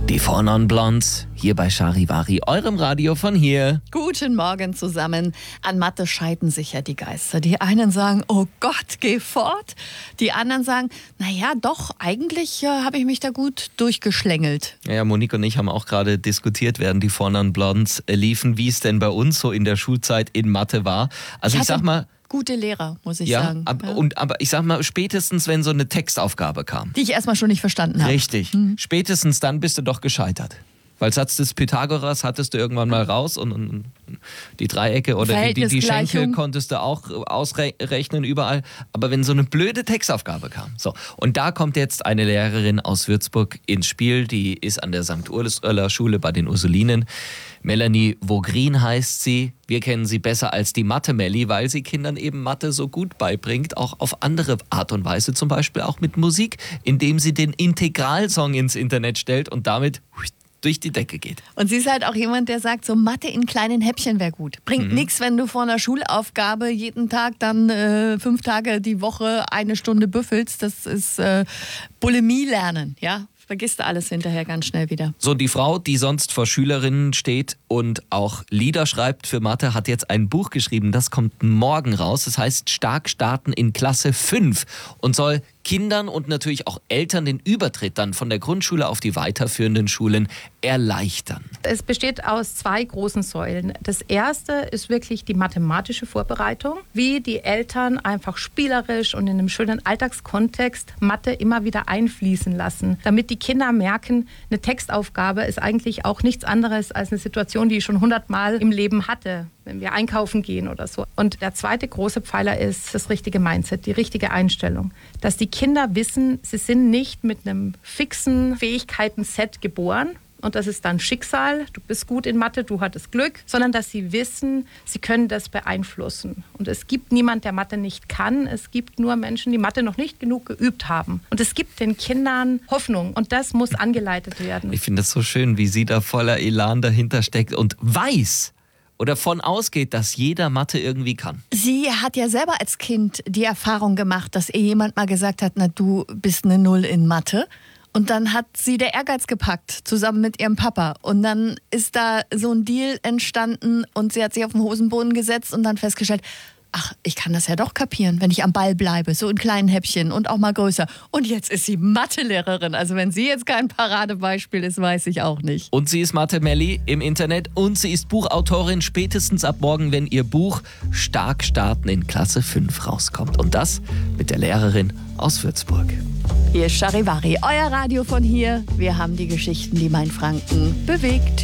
Die Four Non Blondes, hier bei Charivari, eurem Radio von hier. Guten Morgen zusammen. An Mathe scheiden sich ja die Geister. Die einen sagen, oh Gott, geh fort. Die anderen sagen, naja, doch, eigentlich habe ich mich da gut durchgeschlängelt. Ja, Monique und ich haben auch gerade diskutiert, während die Four Non Blondes liefen, wie es denn bei uns so in der Schulzeit in Mathe war. Also ich sag mal... Gute Lehrer, muss ich sagen. Aber ich sag mal, spätestens wenn so eine Textaufgabe kam. Die ich erstmal schon nicht verstanden habe. Richtig. Spätestens dann bist du doch gescheitert. Weil Satz des Pythagoras hattest du irgendwann mal raus und die Dreiecke oder die Schenkel konntest du auch ausrechnen überall. Aber wenn so eine blöde Textaufgabe kam. So. Und da kommt jetzt eine Lehrerin aus Würzburg ins Spiel. Die ist an der St. Ursula Schule bei den Ursulinen. Melanie Vogrin heißt sie. Wir kennen sie besser als die Mathe-Melli, weil sie Kindern eben Mathe so gut beibringt, auch auf andere Art und Weise, zum Beispiel auch mit Musik, indem sie den Integralsong ins Internet stellt und damit durch die Decke geht. Und sie ist halt auch jemand, der sagt, so Mathe in kleinen Häppchen wäre gut. Bringt nichts, wenn du vor einer Schulaufgabe jeden Tag dann 5 Tage die Woche 1 Stunde büffelst. Das ist Bulimie lernen, ja. Vergisst du alles hinterher ganz schnell wieder. So, die Frau, die sonst vor Schülerinnen steht und auch Lieder schreibt für Mathe, hat jetzt ein Buch geschrieben, das kommt morgen raus. Das heißt Stark starten in Klasse 5 und soll Kindern und natürlich auch Eltern den Übertritt dann von der Grundschule auf die weiterführenden Schulen erleichtern. Es besteht aus 2 großen Säulen. Das erste ist wirklich die mathematische Vorbereitung, wie die Eltern einfach spielerisch und in einem schönen Alltagskontext Mathe immer wieder einfließen lassen, damit die Kinder merken, eine Textaufgabe ist eigentlich auch nichts anderes als eine Situation, die ich schon 100-mal im Leben hatte, wenn wir einkaufen gehen oder so. Und der zweite große Pfeiler ist das richtige Mindset, die richtige Einstellung. Dass die Kinder wissen, sie sind nicht mit einem fixen Fähigkeiten-Set geboren und das ist dann Schicksal, du bist gut in Mathe, du hattest Glück, sondern dass sie wissen, sie können das beeinflussen. Und es gibt niemand, der Mathe nicht kann, es gibt nur Menschen, die Mathe noch nicht genug geübt haben. Und es gibt den Kindern Hoffnung und das muss angeleitet werden. Ich finde das so schön, wie sie da voller Elan dahinter steckt und weiß oder von ausgeht, dass jeder Mathe irgendwie kann. Sie hat ja selber als Kind die Erfahrung gemacht, dass ihr jemand mal gesagt hat, na du bist eine Null in Mathe. Und dann hat sie der Ehrgeiz gepackt, zusammen mit ihrem Papa. Und dann ist da so ein Deal entstanden und sie hat sich auf den Hosenboden gesetzt und dann festgestellt, ach, ich kann das ja doch kapieren, wenn ich am Ball bleibe, so in kleinen Häppchen und auch mal größer. Und jetzt ist sie Mathelehrerin. Also wenn sie jetzt kein Paradebeispiel ist, weiß ich auch nicht. Und sie ist Mathe-Melli im Internet und sie ist Buchautorin, spätestens ab morgen, wenn ihr Buch Stark starten in Klasse 5 rauskommt. Und das mit der Lehrerin aus Würzburg. Hier ist Charivari, euer Radio von hier. Wir haben die Geschichten, die Mainfranken bewegt.